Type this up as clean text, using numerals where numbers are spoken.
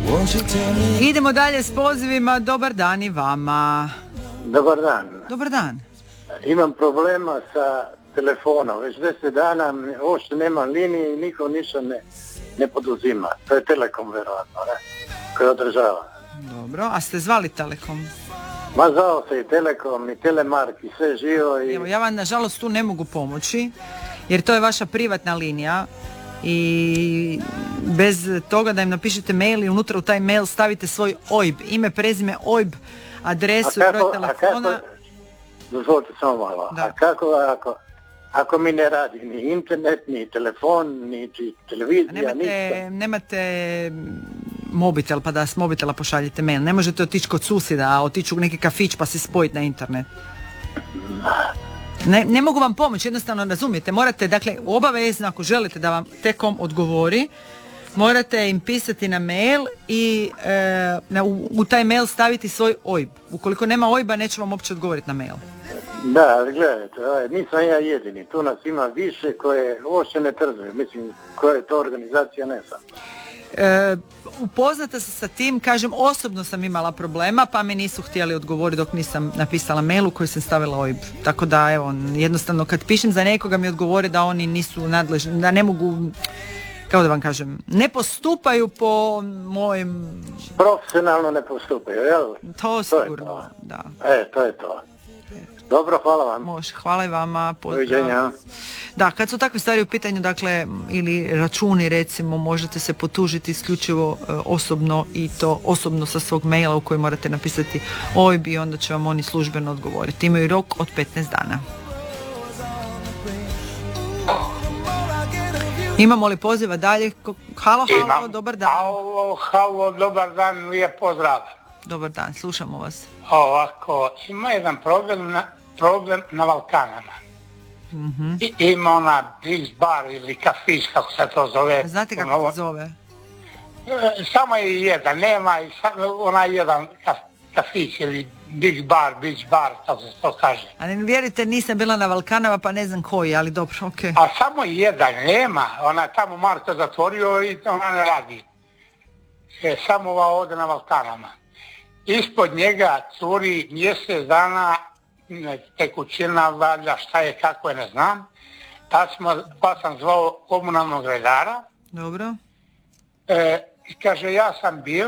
Idemo dalje s pozivima. Dobar dan i vama. Dobar dan. Dobar dan. Imam problema sa telefonom. Već 10 dana uopšte nema linije i niko ništa ne poduzima. To je Telekom verovatno, ne? Koji održava. Dobro, a ste zvali Telekom? Ma zvao se i Telekom i Telemark i sve živo i... Evo, ja vam nažalost tu ne mogu pomoći, jer to je vaša privatna linija i bez toga da im napišete mail i unutra u taj mail stavite svoj OIB, ime, prezime, OIB, adresu, broj telefona. Dozvolite samo malo. Da. A kako ako mi ne radi ni internet, ni telefon, ni televizija, ništa? Nemate mobitel, pa da s mobitela pošaljete mail. Ne možete otići kod susjeda, a otići u neki kafić pa se spojiti na internet. Ne mogu vam pomoći, jednostavno razumijete. Morate, dakle, obavezno ako želite da vam T-Com odgovori, morate im pisati na mail i u taj mail staviti svoj OIB. Ukoliko nema OIB-a, neće vam uopće odgovoriti na mail. Da, ali gledajte, nisam ja jedini. Tu nas ima više koje uopće ne trzuju. Mislim, koja je to organizacija, ne znam. Upoznata se sa tim, kažem, osobno sam imala problema, pa mi nisu htjeli odgovoriti dok nisam napisala mail u koji sam stavila OIB. Tako da, evo, jednostavno kad pišem za nekoga mi odgovori da oni nisu nadležni, da ne mogu, kako da vam kažem, ne postupaju po mojim... Profesionalno ne postupaju, jel? To sigurno, da. To je to. Dobro, hvala vam. Može, hvala i vama. Doviđenja. Da, kad su takve stvari u pitanju, dakle, ili računi recimo, možete se potužiti isključivo osobno i to osobno sa svog maila u koji morate napisati OIB i onda će vam oni službeno odgovoriti. Imaju rok od 15 dana. Imamo li poziva dalje? Halo, dobar dan. Halo, dobar dan, lijep pozdrav. Dobar dan, slušamo vas. Ovako, ima jedan problem na Balkanama. Mm-hmm. Ima ona Big Bar ili kafić, kako se to zove. Znate kako se zove? Samo je jedan, nema i onaj jedan kafić ili Big Bar, kako se to kaže. A ne vjerite, nisam bila na Balkanama pa ne znam koji, ali dobro, okej. A samo jedan, nema. Ona je tamo Marko zatvorio i ona ne radi. Samo ova ovdje na Balkanama. Ispod njega curi mjesec dana tekućina, valjda šta je, kako je, ne znam. Pa sam zvao komunalnog redara. Dobro. I kaže, ja sam bio